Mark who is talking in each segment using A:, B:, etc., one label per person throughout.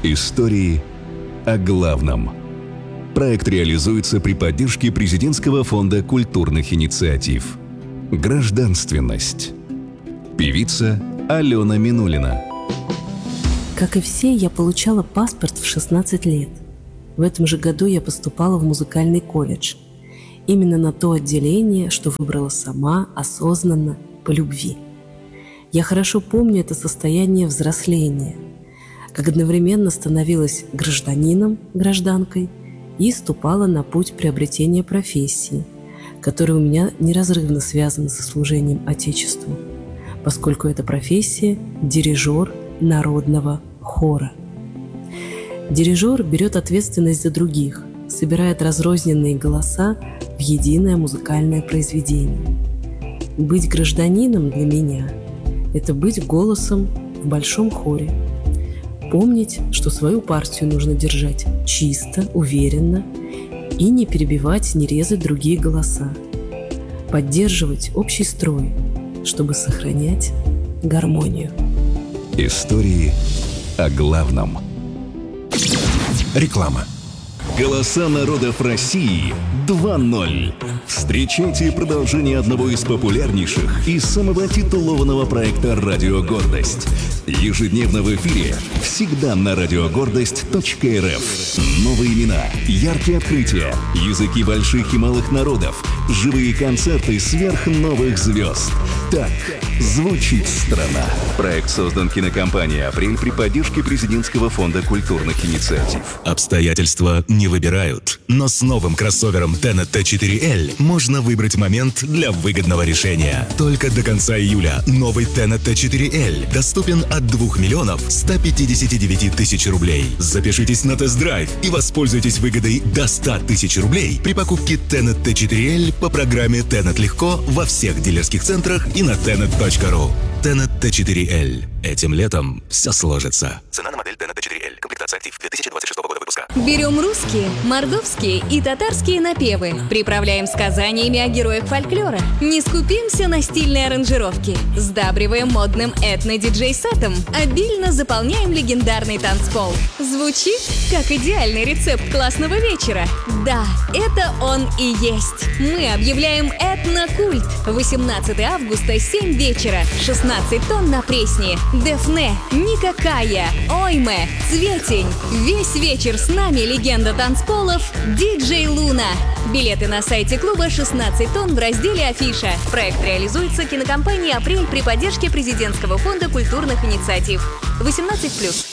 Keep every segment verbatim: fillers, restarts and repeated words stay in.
A: Истории о главном. Проект реализуется при поддержке Президентского фонда культурных инициатив. Гражданственность. Певица Алена Минулина.
B: Как и все, я получала паспорт в шестнадцать лет. В этом же году я поступала в музыкальный колледж. Именно на то отделение, что выбрала сама, осознанно, по любви. Я хорошо помню это состояние взросления, как одновременно становилась гражданином, гражданкой и ступала на путь приобретения профессии, которая у меня неразрывно связана со служением Отечеству, поскольку эта профессия – дирижер народного хора. Дирижер берет ответственность за других, собирает разрозненные голоса в единое музыкальное произведение. Быть гражданином для меня – это быть голосом в большом хоре, помнить, что свою партию нужно держать чисто, уверенно и не перебивать, не резать другие голоса, поддерживать общий строй, чтобы сохранять гармонию.
A: Истории о главном.
C: Реклама.
A: Голоса народов России два ноль. Встречайте продолжение одного из популярнейших и самого титулованного проекта «Радио Гордость». Ежедневно в эфире, всегда на радиогордость точка эр эф. Новые имена, яркие открытия, языки больших и малых народов, живые концерты сверхновых звезд. Так звучит страна. Проект создан кинокомпанией «Апрель» при поддержке Президентского фонда культурных инициатив.
C: Обстоятельства не выбирают, но с новым кроссовером Tenet ти четыре эл можно выбрать момент для выгодного решения. Только до конца июля новый Tenet ти четыре эл доступен от двух миллионов ста пятидесяти девяти тысяч рублей. Запишитесь на тест-драйв и воспользуйтесь выгодой до ста тысяч рублей при покупке Tenet ти четыре эл по программе Tenet Легко во всех дилерских центрах и на tenet точка ру. Tenet ти четыре эл. Этим летом все сложится. Цена на модель Tenet ти четыре эл. Комплектация актив две тысячи двадцать шестого года выпуска.
D: Берем русские, мордовские и татарские напевы. Приправляем сказаниями о героях фольклора. Не скупимся на стильные аранжировки. Сдабриваем модным этно-диджей-сетом. Обильно заполняем легендарный танцпол. Звучит как идеальный рецепт классного вечера. Да, это он и есть. Мы объявляем этнокульт. восемнадцатого августа, семь вечера. шестнадцать тонн на Пресне. Дефне, Никакая, Ойме, Цветень. Весь вечер с нами легенда танцполов диджей Луна. Билеты на сайте клуба шестнадцать тонн в разделе «Афиша». Проект реализуется кинокомпанией «Апрель» при поддержке Президентского фонда культурных инициатив. восемнадцать плюс.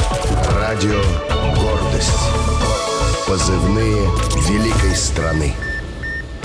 E: Радио «Гордость». Позывные великой страны.